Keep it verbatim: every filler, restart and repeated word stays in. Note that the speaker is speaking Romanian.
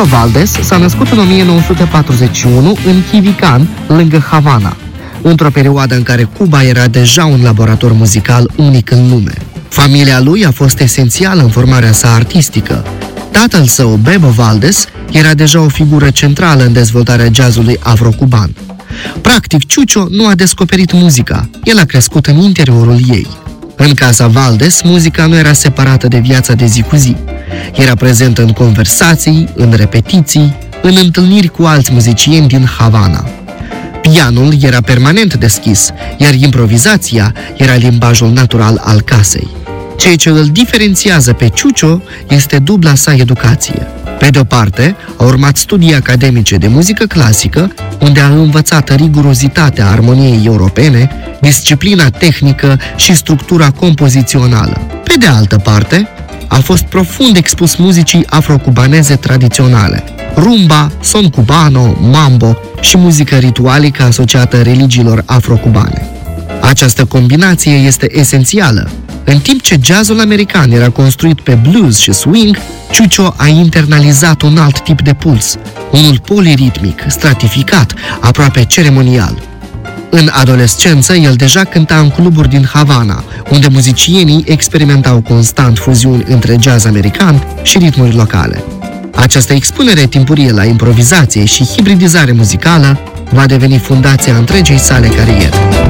Chucho Valdés s-a născut în o mie nouă sute patruzeci și unu în Chivican, lângă Havana, într-o perioadă în care Cuba era deja un laborator muzical unic în lume. Familia lui a fost esențială în formarea sa artistică. Tatăl său, Bebo Valdés, era deja o figură centrală în dezvoltarea jazzului afro-cuban. Practic, Chucho nu a descoperit muzica, el a crescut în interiorul ei. În casa Valdés, muzica nu era separată de viața de zi cu zi. Era prezentă în conversații, în repetiții, în întâlniri cu alți muzicieni din Havana. Pianul era permanent deschis, iar improvizația era limbajul natural al casei. Ceea ce îl diferențiază pe Chucho este dubla sa educație. Pe de-o parte, a urmat studii academice de muzică clasică, unde a învățat rigurozitatea armoniei europene, disciplina tehnică și structura compozițională. Pe de altă parte, a fost profund expus muzicii afro-cubaneze tradiționale, rumba, son cubano, mambo și muzică ritualică asociată religiilor afro-cubane. Această combinație este esențială. În timp ce jazzul american era construit pe blues și swing, Chucho a internalizat un alt tip de puls, unul poliritmic, stratificat, aproape ceremonial. În adolescență, el deja cânta în cluburi din Havana, unde muzicienii experimentau constant fuziuni între jazz american și ritmuri locale. Această expunere timpurie la improvizație și hibridizare muzicală va deveni fundația întregii sale cariere.